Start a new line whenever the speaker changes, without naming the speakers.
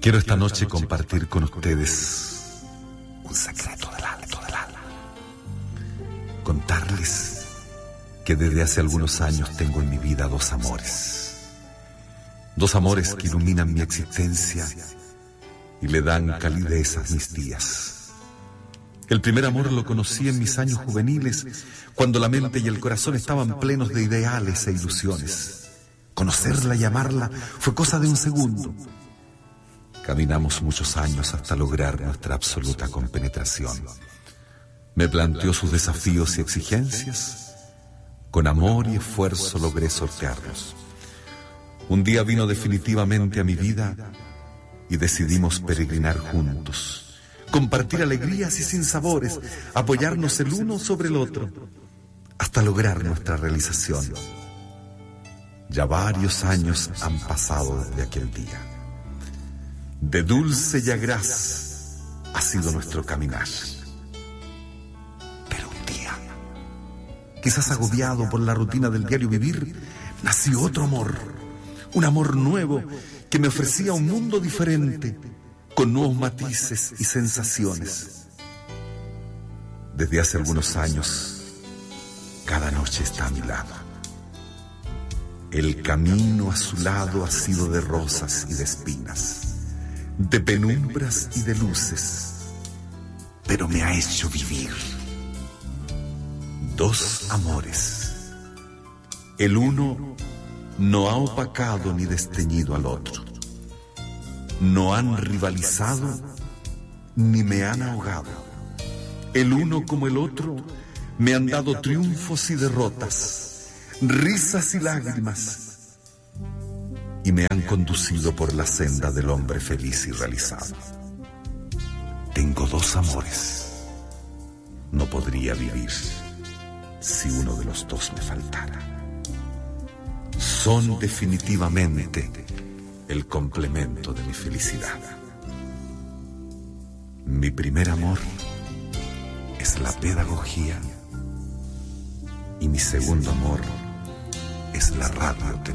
Quiero esta noche compartir con ustedes un secreto del alma. Contarles que desde hace algunos años tengo en mi vida dos amores. Dos amores que iluminan mi existencia y le dan calidez a mis días. El primer amor lo conocí en mis años juveniles, cuando la mente y el corazón estaban plenos de ideales e ilusiones. Conocerla y amarla fue cosa de un segundo. Caminamos muchos años hasta lograr nuestra absoluta compenetración. Me planteó sus desafíos y exigencias. Con amor y esfuerzo logré sortearlos. Un día vino definitivamente a mi vida y decidimos peregrinar juntos, compartir alegrías y sinsabores, apoyarnos el uno sobre el otro, hasta lograr nuestra realización. Ya varios años han pasado desde aquel día. De dulce y agraz ha sido nuestro caminar. Pero un día, quizás agobiado por la rutina del diario vivir, nació otro amor. Un amor nuevo que me ofrecía un mundo diferente, con nuevos matices y sensaciones. Desde hace algunos años, cada noche está a mi lado. El camino a su lado ha sido de rosas y de espinas, de penumbras y de luces, pero me ha hecho vivir. Dos amores. El uno no ha opacado ni desteñido al otro. No han rivalizado ni me han ahogado. El uno como el otro me han dado triunfos y derrotas, risas y lágrimas, y me han conducido por la senda del hombre feliz y realizado. Tengo dos amores. No podría vivir si uno de los dos me faltara. Son definitivamente el complemento de mi felicidad. Mi primer amor es la pedagogía y mi segundo amor es la radio.